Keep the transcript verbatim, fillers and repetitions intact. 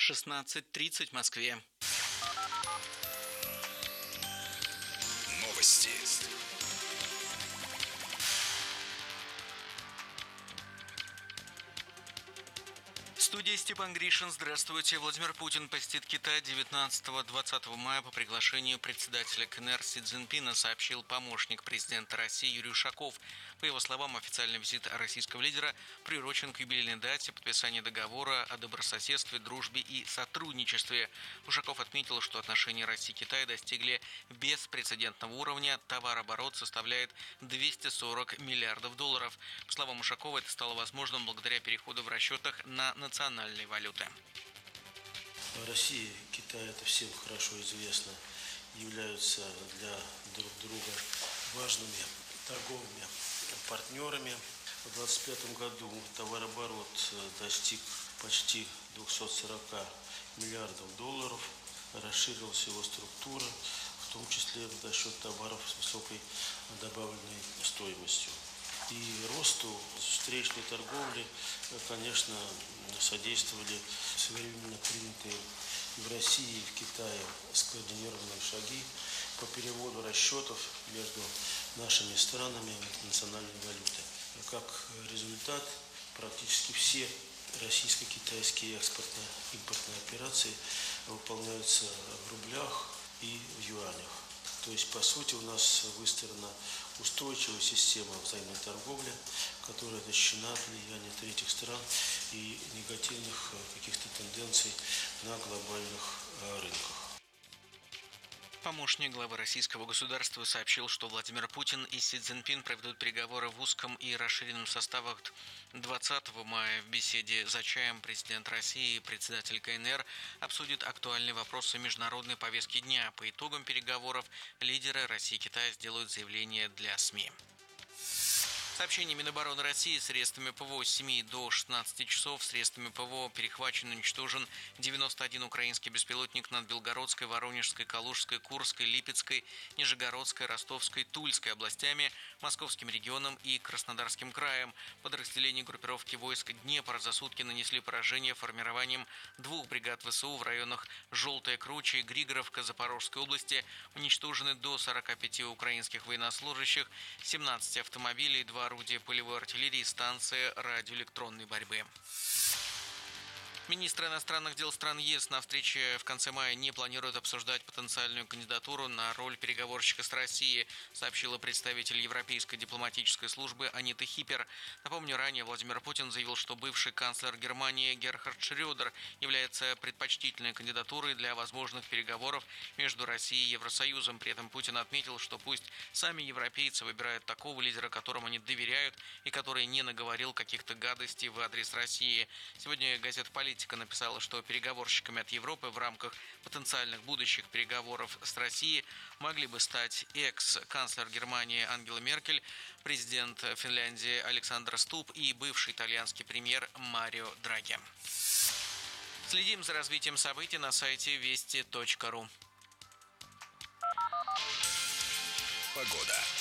шестнадцать тридцать в Москве. Новости. В студии Степан Гришин. Здравствуйте. Владимир Путин посетит Китай девятнадцатого-двадцатого мая по приглашению председателя КНР Си Цзиньпина, сообщил помощник президента России Юрий Ушаков. По его словам, официальный визит российского лидера приурочен к юбилейной дате подписания договора о добрососедстве, дружбе и сотрудничестве. Ушаков отметил, что отношения России и Китая достигли беспрецедентного уровня. Товарооборот составляет двести сорок миллиардов долларов. По словам Ушакова, это стало возможным благодаря переходу в расчетах на национальные валюты. Россия и Китай, это всем хорошо известно, являются для друг друга важными торговыми партнерами. В две тысячи двадцать пятом году товарооборот достиг почти двести сорок миллиардов долларов, расширилась его структура, в том числе за счет товаров с высокой добавленной стоимостью. И росту встречной торговли, конечно, содействовали своевременно принятые в России и в Китае скоординированные шаги по переводу расчетов между нашими странами в национальной валюте. Как результат, практически все российско-китайские экспортно-импортные операции выполняются в рублях и в юанях. То есть, по сути, у нас выстроена устойчивая система взаимной торговли, которая защищена от влияния третьих стран и негативных каких-то тенденций на глобальных рынках. Помощник главы российского государства сообщил, что Владимир Путин и Си Цзиньпин проведут переговоры в узком и расширенном составах двадцатого мая. В беседе за чаем президент России и председатель КНР обсудят актуальные вопросы международной повестки дня. По итогам переговоров лидеры России и Китая сделают заявление для СМИ. Сообщение Минобороны России: средствами ПВО с семи до шестнадцати часов средствами ПВО перехвачен и уничтожен девяносто один украинский беспилотник над Белгородской, Воронежской, Калужской, Курской, Липецкой, Нижегородской, Ростовской, Тульской областями, Московским регионом и Краснодарским краем. Подразделения группировки войск Днепр за сутки нанесли поражение формированием двух бригад ВСУ в районах Желтая Круча и Григоровка Запорожской области. Уничтожены до сорока пяти украинских военнослужащих, семнадцать автомобилей, два орудия полевой артиллерии, станция радиоэлектронной борьбы. Министр иностранных дел стран ЕС на встрече в конце мая не планирует обсуждать потенциальную кандидатуру на роль переговорщика с Россией, сообщила представитель Европейской дипломатической службы Анита Хиппер. Напомню, ранее Владимир Путин заявил, что бывший канцлер Германии Герхард Шрёдер является предпочтительной кандидатурой для возможных переговоров между Россией и Евросоюзом. При этом Путин отметил, что пусть сами европейцы выбирают такого лидера, которому они доверяют и который не наговорил каких-то гадостей в адрес России. Сегодня газета «Политика» написала, что переговорщиками от Европы в рамках потенциальных будущих переговоров с Россией могли бы стать экс-канцлер Германии Ангела Меркель, президент Финляндии Александр Стуб и бывший итальянский премьер Марио Драги. Следим за развитием событий на сайте вести точка ру. Погода.